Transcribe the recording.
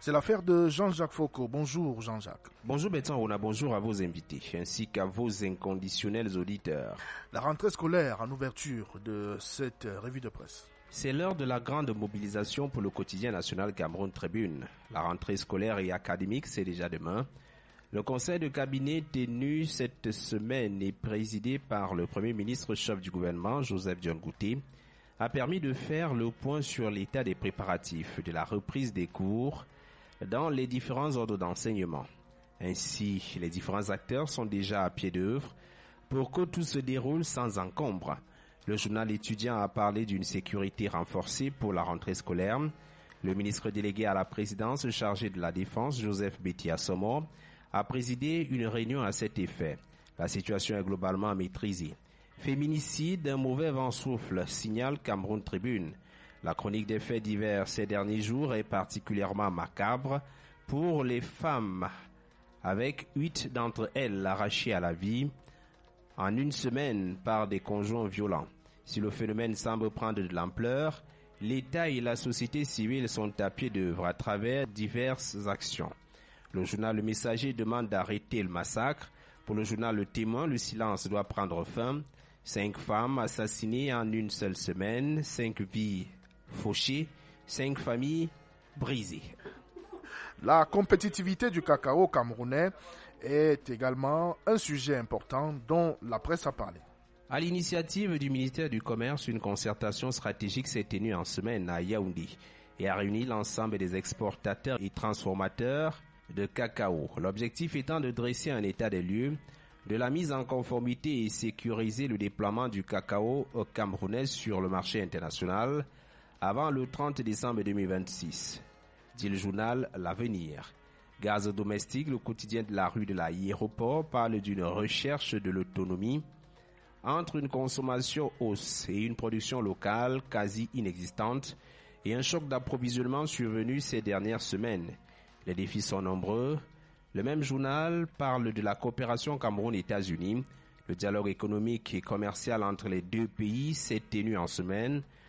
C'est l'affaire de Jean-Jacques Foucault. Bonjour Jean-Jacques. Bonjour Bertrand Rona, bonjour à vos invités ainsi qu'à vos inconditionnels auditeurs. La rentrée scolaire en ouverture de cette revue de presse. C'est l'heure de la grande mobilisation pour le quotidien national Cameroun Tribune. La rentrée scolaire et académique, c'est déjà demain. Le conseil de cabinet tenu cette semaine et présidé par le Premier ministre chef du gouvernement, Joseph Dion Ngouté, a permis de faire le point sur l'état des préparatifs de la reprise des cours dans les différents ordres d'enseignement. Ainsi, les différents acteurs sont déjà à pied d'œuvre pour que tout se déroule sans encombre. Le journal étudiant a parlé d'une sécurité renforcée pour la rentrée scolaire. Le ministre délégué à la présidence chargé de la défense, Joseph Betty Assomo, a présidé une réunion à cet effet. La situation est globalement maîtrisée. Féminicide, un mauvais vent souffle, signale Cameroun Tribune. La chronique des faits divers ces derniers jours est particulièrement macabre pour les femmes, avec 8 d'entre elles arrachées à la vie en une semaine par des conjoints violents. Si le phénomène semble prendre de l'ampleur, l'État et la société civile sont à pied d'œuvre à travers diverses actions. Le journal Le Messager demande d'arrêter le massacre. Pour le journal Le Témoin, le silence doit prendre fin. 5 femmes assassinées en une seule semaine, 5 vies fauchées, 5 familles brisées. La compétitivité du cacao camerounais est également un sujet important dont la presse a parlé. À l'initiative du ministère du Commerce, une concertation stratégique s'est tenue en semaine à Yaoundé et a réuni l'ensemble des exportateurs et transformateurs de cacao. L'objectif étant de dresser un état des lieux de la mise en conformité et sécuriser le déploiement du cacao camerounais sur le marché international avant le 30 décembre 2026, dit le journal L'Avenir. Gaz domestique, le quotidien de la rue de l'aéroport parle d'une recherche de l'autonomie entre une consommation hausse et une production locale quasi inexistante et un choc d'approvisionnement survenu ces dernières semaines. Les défis sont nombreux. Le même journal parle de la coopération Cameroun-États-Unis. Le dialogue économique et commercial entre les deux pays s'est tenu en semaine.